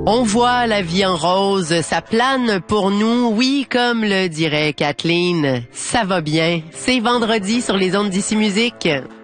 On voit la vie en rose, ça plane pour nous. Oui, comme le dirait Kathleen, ça va bien. C'est vendredi sur les ondes d'Ici Musique.